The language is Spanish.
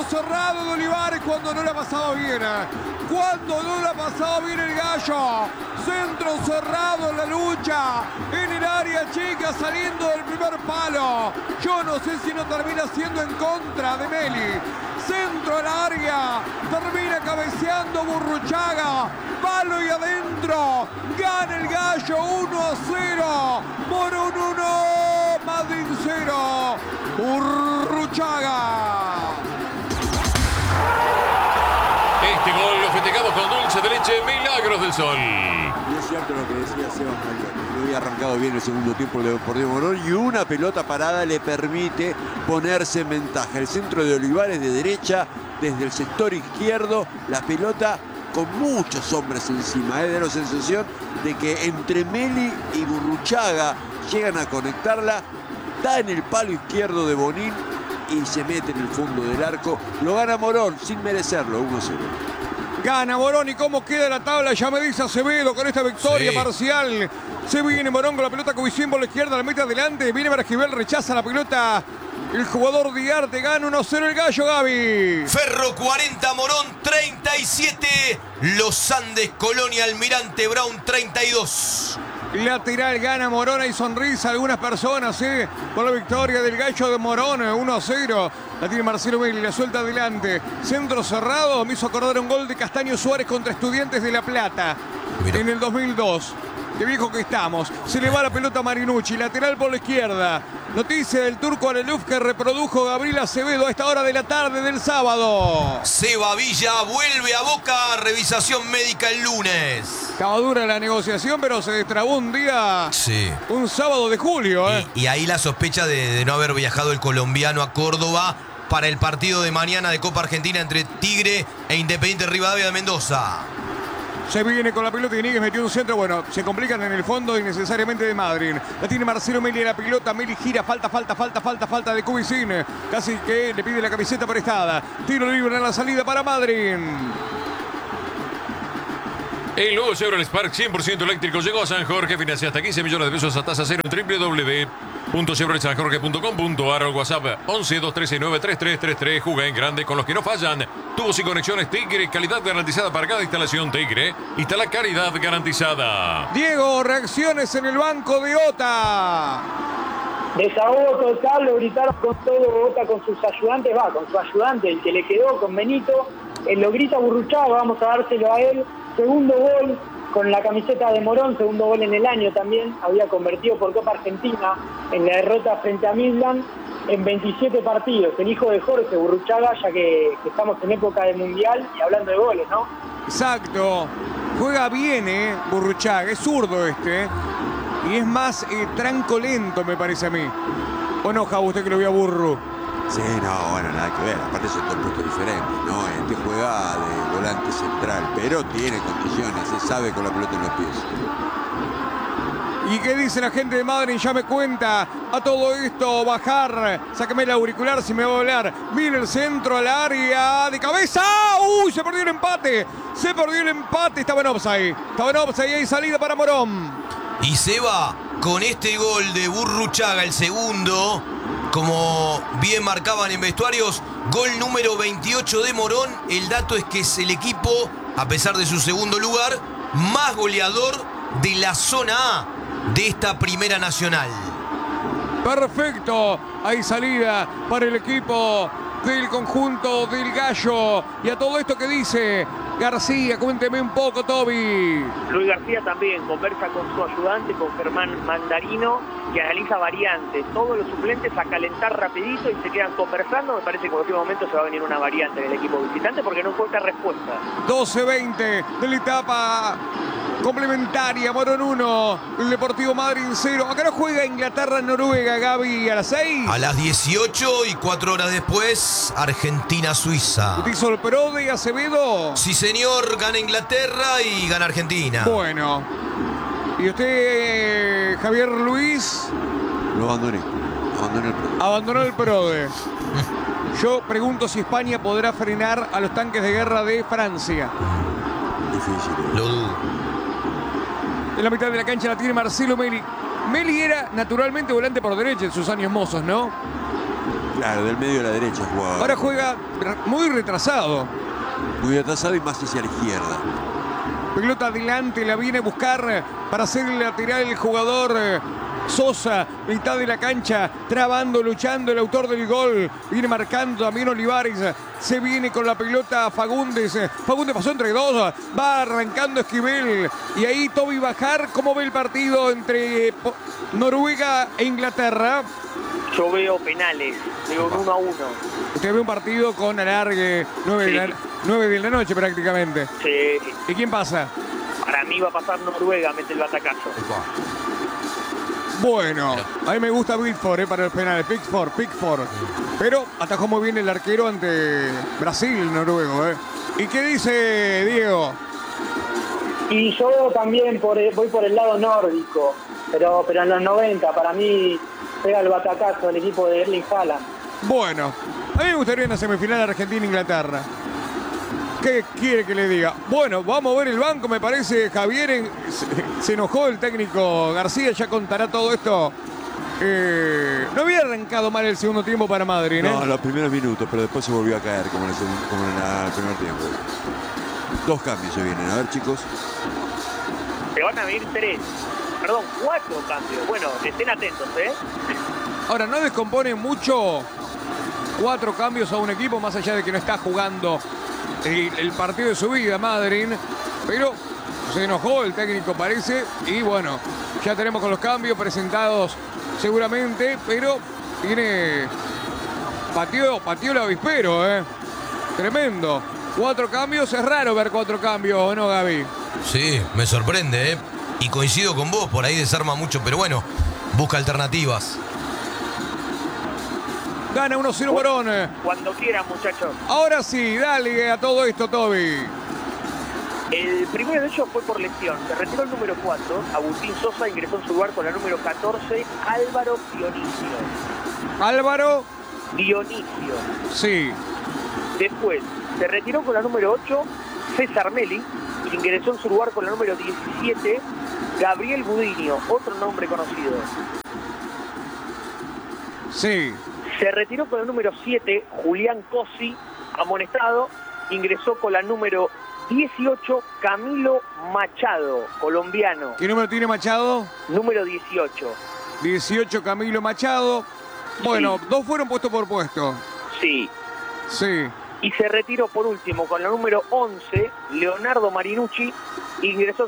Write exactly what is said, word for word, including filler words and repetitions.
cerrado de Olivares cuando no le ha pasado bien. Cuando no le ha pasado bien el gallo. Centro cerrado en la lucha. En el área chica saliendo del primer palo. Yo no sé si no termina siendo en contra de Meli. Centro al área. Termina cabeceando Burruchaga. Palo y adentro. Gana el gallo uno a cero. Morón uno. Madrid cero. Burruchaga. Este gol lo festejamos con dulce de leche Milagros del Sol. Y es cierto lo que decía Seba Maglione. Le había arrancado bien el segundo tiempo de Deportivo Morón y una pelota parada le permite ponerse en ventaja. El centro de Olivares de derecha, desde el sector izquierdo, la pelota con muchos hombres encima. ¿eh? Da la sensación de que entre Meli y Burruchaga llegan a conectarla. Da en el palo izquierdo de Bonín y se mete en el fondo del arco. Lo gana Morón sin merecerlo, uno a cero. Gana Morón. ¿Y cómo queda la tabla? Ya me dice Acevedo con esta victoria sí. parcial. Se viene Morón con la pelota con visión por la izquierda, la mete adelante. Viene Barajibel, rechaza la pelota. El jugador Diarte gana uno a cero el gallo, Gaby. Ferro cuarenta, Morón treinta y siete. Los Andes, Colonia, Almirante Brown treinta y dos. Lateral gana Morón, hay sonrisa algunas personas, ¿eh? Por la victoria del gallo de Morón, uno a cero. La tiene Marcelo Meli, la suelta adelante. Centro cerrado, me hizo acordar un gol de Castaño Suárez contra Estudiantes de La Plata. Mirá. En el dos mil dos. Qué viejo que estamos. Se le va la pelota a Marinucci, lateral por la izquierda. Noticia del turco Areluf que reprodujo Gabriel Acevedo a esta hora de la tarde del sábado. Seba Villa vuelve a Boca, revisación médica el lunes. Estaba dura la negociación, pero se destrabó un día, sí. un sábado de julio. ¿eh? Y, y ahí la sospecha de, de no haber viajado el colombiano a Córdoba para el partido de mañana de Copa Argentina entre Tigre e Independiente Rivadavia de Mendoza. Se viene con la pelota y Níguez metió un centro. Bueno, se complican en el fondo innecesariamente de Madrid. La tiene Marcelo Meli la pelota. Meli gira. Falta, falta, falta, falta, falta de Cubicín. Casi que le pide la camiseta prestada. Tiro libre en la salida para Madrid. El nuevo Chevrolet Spark cien por ciento eléctrico llegó a San Jorge. Financia hasta quince millones de pesos a tasa cero en doble u doble u doble u punto chevrolet san jorge punto com punto a r. WhatsApp once, dos trece, nueve tres tres tres tres. Juega en grande con los que no fallan. Tubos y conexiones Tigre. Calidad garantizada para cada instalación Tigre. Instala calidad garantizada. Diego, reacciones en el banco de Ota. Desahogo total, lo gritaron con todo Ota, con sus ayudantes, va, con su ayudante, el que le quedó, con Benito. Él lo grita Burruchaga, vamos a dárselo a él. Segundo gol con la camiseta de Morón, segundo gol en el año también. Había convertido por Copa Argentina en la derrota frente a Midland en veintisiete partidos. El hijo de Jorge Burruchaga, ya que, que estamos en época de Mundial y hablando de goles, ¿no? Exacto. Juega bien, ¿eh? Burruchaga. Es zurdo este, ¿eh? Y es más eh, tranco lento, me parece a mí. ¿O no, Javo, usted que lo vio a Burru? Sí, no, bueno, nada que ver. Aparte son dos puestos diferentes, ¿no? Este juega de volante central, pero tiene condiciones, se sabe con la pelota en los pies. ¿Y qué dice la gente de Madrid? Ya me cuenta. A todo esto, bajar. Sáqueme el auricular si me va a hablar. Viene el centro al área de cabeza. ¡Uy! Se perdió el empate. Se perdió el empate. Estaba en offside. Estaba en offside y hay salida para Morón. Y se va con este gol de Burruchaga, el segundo. Como bien marcaban en vestuarios, gol número veintiocho de Morón. El dato es que es el equipo, a pesar de su segundo lugar, más goleador de la zona A de esta primera nacional. Perfecto. Hay salida para el equipo del conjunto del Gallo. Y a todo esto que dice García, cuénteme un poco, Toby. Luis García también conversa con su ayudante, con Germán Mandarino, que analiza variantes. Todos los suplentes a calentar rapidito y se quedan conversando. Me parece que en cualquier momento se va a venir una variante del equipo visitante porque no encuentra respuesta. doce veinte de la etapa complementaria. Morón uno, el Deportivo Madrid cero. Acá no juega Inglaterra-Noruega, Gaby, a las seis. A las dieciocho y cuatro horas después, Argentina-Suiza. ¿Te hizo el pro de Acevedo? Sí, señor, gana Inglaterra y gana Argentina. Bueno. ¿Y usted, Javier Luis? Lo abandoné. Abandoné el PRODE. Abandonó el PRODE. Yo pregunto si España podrá frenar a los tanques de guerra de Francia. Difícil. Lo dudo. En la mitad de la cancha la tiene Marcelo Meli. Meli era naturalmente volante por derecha en sus años mozos, ¿no? Claro, del medio de la derecha jugaba. Ahora juega muy retrasado. Muy atrasado y más hacia la izquierda. Pelota adelante, la viene a buscar para hacer el lateral el jugador eh, Sosa, mitad de la cancha, trabando, luchando el autor del gol. Viene marcando también Olivares. Se viene con la pelota Fagundes. Fagundes pasó entre dos. Va arrancando Esquivel. Y ahí Toby Bajar. ¿Cómo ve el partido entre Noruega e Inglaterra? Yo veo penales, veo un uno a uno. Usted ve un partido con alargue, nueve, Sí. de, la, nueve de la noche prácticamente. Sí, ¿Y quién pasa? para mí va a pasar Noruega, mete el batacazo. Bueno, a mí me gusta Pickford eh, para el penal, Pickford, Pickford. Pero atajó muy bien el arquero ante Brasil, el noruego. Eh. ¿Y qué dice Diego? Y yo también por el- voy por el lado nórdico, pero, pero en los noventa, para mí pega el batacazo el equipo de Erling Haaland. Bueno, a mí me gustaría una semifinal Argentina-Inglaterra. ¿Qué quiere que le diga? Bueno, vamos a ver el banco, me parece, Javier. En- se, se enojó el técnico García, ya contará todo esto. Eh, no había arrancado mal el segundo tiempo para Madrid, ¿eh? No, los primeros minutos, pero después se volvió a caer como en el, segun- como en la- el primer tiempo. Dos cambios se vienen. A ver, chicos. Se van a venir tres, perdón, cuatro cambios. Bueno, estén atentos, ¿eh? Ahora, no descompone mucho cuatro cambios a un equipo, más allá de que no está jugando el, el partido de su vida, Madrid. Pero se enojó el técnico, parece. Y bueno, ya tenemos con los cambios presentados seguramente. Pero tiene... Pateó, pateó el avispero, ¿eh? Tremendo. Cuatro cambios, es raro ver cuatro cambios, ¿o no, Gaby? Sí, me sorprende, ¿eh? Y coincido con vos, por ahí desarma mucho, pero bueno, busca alternativas. Gana uno cero Morón. Cuando quieran, muchachos. Ahora sí, dale a todo esto, Toby. El primero de ellos fue por lesión. Se retiró el número cuatro. Agustín Sosa ingresó en su lugar con la número catorce. Álvaro Dionisio. Álvaro, Dionisio. sí. Después se retiró con la número ocho. César Meli. Ingresó en su lugar con la número diecisiete. Gabriel Budinio. Otro nombre conocido. Sí. Se retiró con el número siete. Julián Cosi. Amonestado. Ingresó con la número dieciocho. Camilo Machado. Colombiano. ¿Qué número tiene Machado? Número dieciocho. dieciocho Camilo Machado. Bueno, Sí. dos fueron puesto por puesto. Sí. Sí. Y se retiró por último con la número once, Leonardo Marinucci, ingresó